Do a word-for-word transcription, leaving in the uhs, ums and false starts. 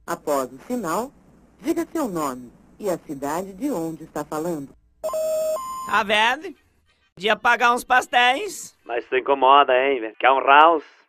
Após o sinal, diga seu nome e a cidade de onde está falando. Tá vendo? Podia pagar uns pastéis. Mas tu incomoda, hein? Quer um Raus?